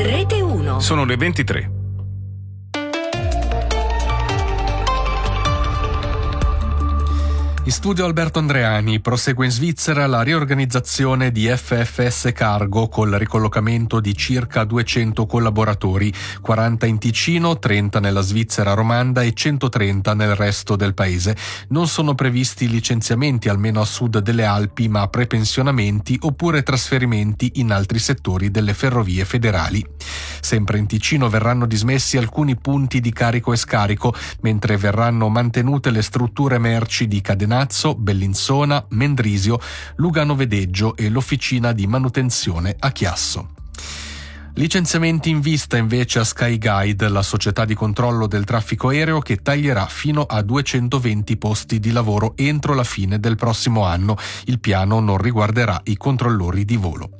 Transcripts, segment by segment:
Rete 1. Sono le 23. In studio Alberto Andreani. Prosegue in Svizzera la riorganizzazione di FFS Cargo col ricollocamento di circa 200 collaboratori, 40 in Ticino, 30 nella Svizzera romanda e 130 nel resto del paese. Non sono previsti licenziamenti, almeno a sud delle Alpi, ma prepensionamenti oppure trasferimenti in altri settori delle ferrovie federali. Sempre in Ticino verranno dismessi alcuni punti di carico e scarico, mentre verranno mantenute le strutture merci di Cadenazzo, Bellinzona, Mendrisio, Lugano Vedeggio e l'officina di manutenzione a Chiasso. Licenziamenti in vista invece a Skyguide, la società di controllo del traffico aereo che taglierà fino a 220 posti di lavoro entro la fine del prossimo anno. Il piano non riguarderà i controllori di volo.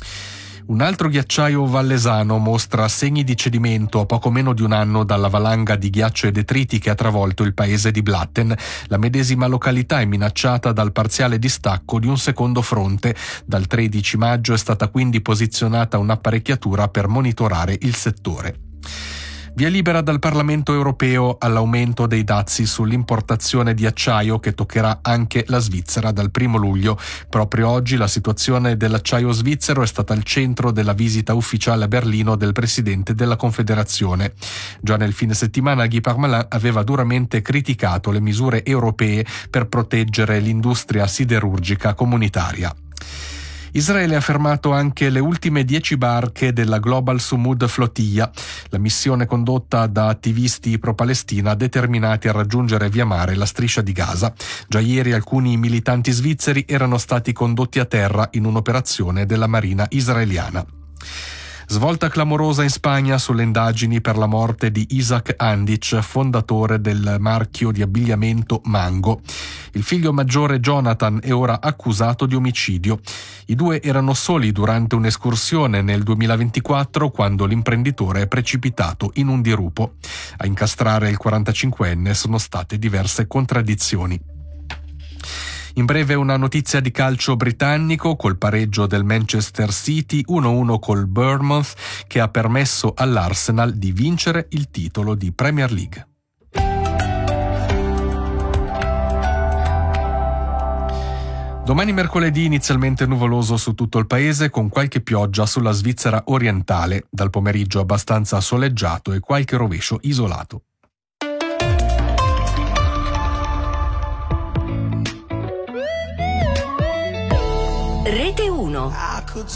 Un altro ghiacciaio vallesano mostra segni di cedimento a poco meno di un anno dalla valanga di ghiaccio e detriti che ha travolto il paese di Blatten. La medesima località è minacciata dal parziale distacco di un secondo fronte. Dal 13 maggio è stata quindi posizionata un'apparecchiatura per monitorare il settore. Via libera dal Parlamento europeo all'aumento dei dazi sull'importazione di acciaio che toccherà anche la Svizzera dal 1 luglio. Proprio oggi la situazione dell'acciaio svizzero è stata al centro della visita ufficiale a Berlino del presidente della Confederazione. Già nel fine settimana Guy Parmelin aveva duramente criticato le misure europee per proteggere l'industria siderurgica comunitaria. Israele ha fermato anche le ultime 10 barche della Global Sumud Flotilla, la missione condotta da attivisti pro-Palestina determinati a raggiungere via mare la striscia di Gaza. Già ieri alcuni militanti svizzeri erano stati condotti a terra in un'operazione della Marina israeliana. Svolta clamorosa in Spagna sulle indagini per la morte di Isaac Andic, fondatore del marchio di abbigliamento Mango. Il figlio maggiore Jonathan è ora accusato di omicidio. I due erano soli durante un'escursione nel 2024 quando l'imprenditore è precipitato in un dirupo. A incastrare il 45enne sono state diverse contraddizioni. In breve una notizia di calcio britannico col pareggio del Manchester City 1-1 col Bournemouth che ha permesso all'Arsenal di vincere il titolo di Premier League. Domani mercoledì inizialmente nuvoloso su tutto il paese con qualche pioggia sulla Svizzera orientale, dal pomeriggio abbastanza soleggiato e qualche rovescio isolato. Rete 1.